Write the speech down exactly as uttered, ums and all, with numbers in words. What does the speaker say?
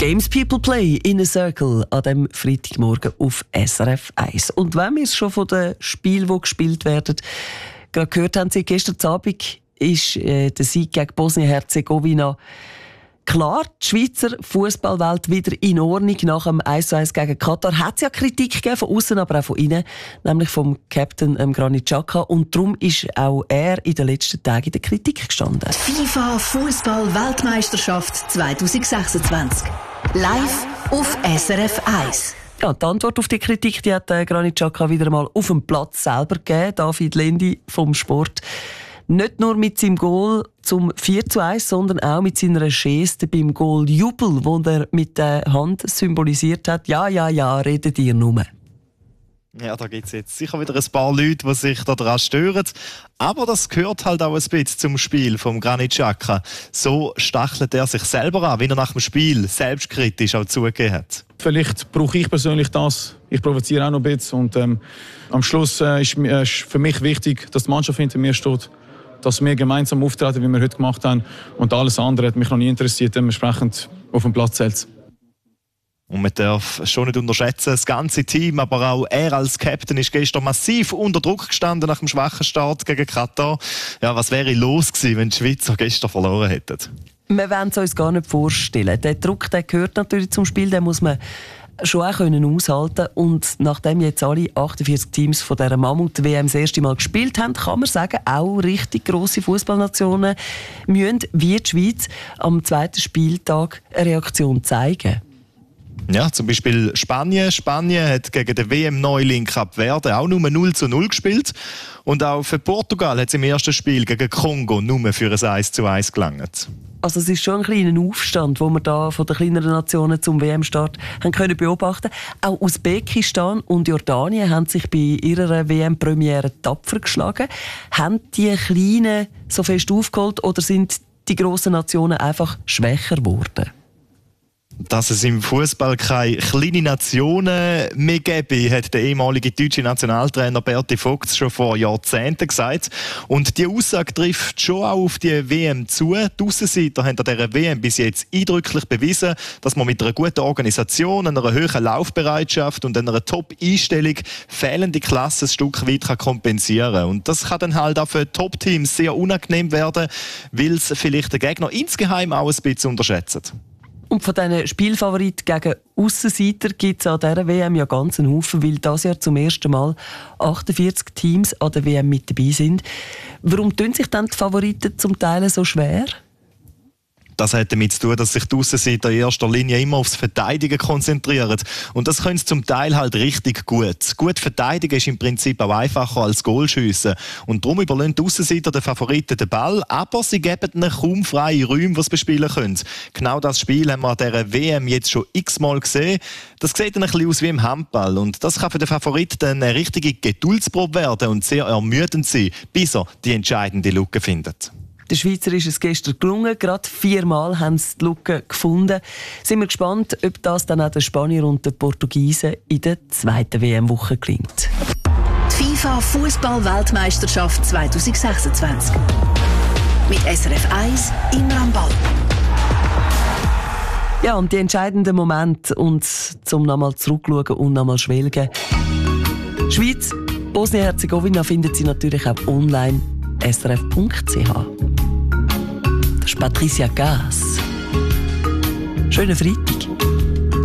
Games People Play in a Circle an diesem Freitagmorgen auf S R F eins. Und wenn wir es schon von den Spielen, die gespielt werden, gerade gehört haben, Sie, gestern Abend ist äh, der Sieg gegen Bosnien-Herzegowina klar. Die Schweizer Fußballwelt wieder in Ordnung nach dem eins zu eins gegen Katar. Hat es ja Kritik gegeben, von außen, aber auch von innen, nämlich vom Captain ähm, Granit Xhaka. Und darum ist auch er in den letzten Tagen in der Kritik gestanden. FIFA Fußball-Weltmeisterschaft zwanzig sechsundzwanzig. Live auf S R F eins. Ja, die Antwort auf die Kritik, die hat äh, Granit Xhaka wieder einmal auf dem Platz selber gegeben. David Lendi vom Sport. Nicht nur mit seinem Goal zum vier zu eins, sondern auch mit seiner Geste beim Goal-Jubel, wo er mit der Hand symbolisiert hat. Ja, ja, ja, redet ihr nur. Ja, da gibt es jetzt sicher wieder ein paar Leute, die sich daran stören. Aber das gehört halt auch ein bisschen zum Spiel vom Granit Xhaka. So stachelt er sich selber an, wie er nach dem Spiel selbstkritisch auch zugegeben hat. Vielleicht brauche ich persönlich das. Ich provoziere auch noch ein bisschen. Und ähm, am Schluss äh, ist äh, für mich wichtig, dass die Mannschaft hinter mir steht. Dass wir gemeinsam auftreten, wie wir heute gemacht haben. Und alles andere hat mich noch nie interessiert. Dementsprechend auf dem Platz zählt. Und man darf schon nicht unterschätzen, das ganze Team, aber auch er als Captain ist gestern massiv unter Druck gestanden nach dem schwachen Start gegen Katar. Ja, was wäre los gewesen, wenn die Schweizer gestern verloren hätten? Wir wollen es uns gar nicht vorstellen. Der Druck, der gehört natürlich zum Spiel, den muss man schon auch können aushalten. Und nachdem jetzt alle achtundvierzig Teams von dieser Mammut-W M das erste Mal gespielt haben, kann man sagen, auch richtig grosse Fußballnationen müssen, wie die Schweiz, am zweiten Spieltag eine Reaktion zeigen. Ja, zum Beispiel Spanien. Spanien hat gegen den W M-Neuling Kap Verde auch nur null zu null gespielt. Und auch für Portugal hat es im ersten Spiel gegen Kongo nur für ein eins zu eins gelangt. Also es ist schon ein kleiner Aufstand, den wir da von den kleineren Nationen zum W M-Start haben können beobachten. Auch Usbekistan und Jordanien haben sich bei ihrer W M-Premiere tapfer geschlagen. Haben die Kleinen so fest aufgeholt oder sind die grossen Nationen einfach schwächer geworden? Dass es im Fußball keine kleinen Nationen mehr gäbe, hat der ehemalige deutsche Nationaltrainer Berti Vogts schon vor Jahrzehnten gesagt. Und die Aussage trifft schon auch auf die W M zu. Die Aussenseiter haben an dieser W M bis jetzt eindrücklich bewiesen, dass man mit einer guten Organisation, einer hohen Laufbereitschaft und einer Top-Einstellung fehlende Klasse ein Stück weit kompensieren kann. Und das kann dann halt auch für Top-Teams sehr unangenehm werden, weil es vielleicht den Gegner insgeheim auch ein bisschen unterschätzen. Und von diesen Spielfavoriten gegen Aussenseiter gibt es an dieser W M ja ganz einen Haufen, weil dieses Jahr zum ersten Mal achtundvierzig Teams an der W M mit dabei sind. Warum tun sich dann die Favoriten zum Teil so schwer? Das hat damit zu tun, dass sich die Aussenseiter in erster Linie immer aufs Verteidigen konzentrieren. Und das können sie zum Teil halt richtig gut. Gut verteidigen ist im Prinzip auch einfacher als Goalschiessen. Und darum überlassen die Aussenseiter den Favoriten den Ball, aber sie geben ihnen kaum freie Räume, die sie bespielen können. Genau das Spiel haben wir an dieser W M jetzt schon x-mal gesehen. Das sieht dann ein bisschen aus wie im Handball. Und das kann für den Favoriten eine richtige Geduldsprobe werden und sehr ermüdend sein, bis er die entscheidende Lücke findet. Der Schweizer ist es gestern gelungen. Gerade viermal haben sie die Lücke gefunden. Sind wir gespannt, ob das dann auch den Spanier und den Portugiesen in der zweiten W M-Woche gelingt. Die FIFA Fußball-Weltmeisterschaft zwanzig sechsundzwanzig. Mit S R F eins immer am Ball. Ja, und die entscheidenden Momente und zum nochmal zurückschauen und nochmal schwelgen. Schweiz, Bosnien-Herzegowina findet Sie natürlich auch online s r f punkt c h. Das ist Patricia Gass. Schönen Freitag.